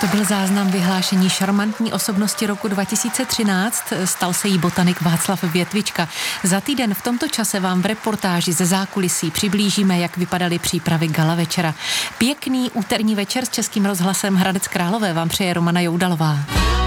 To byl záznam vyhlášení šarmantní osobnosti roku 2013. Stal se jí botanik Václav Větvička. Za týden v tomto čase vám v reportáži ze zákulisí přiblížíme, jak vypadaly přípravy gala večera. Pěkný úterní večer s Českým rozhlasem Hradec Králové vám přeje Romana Joudalová.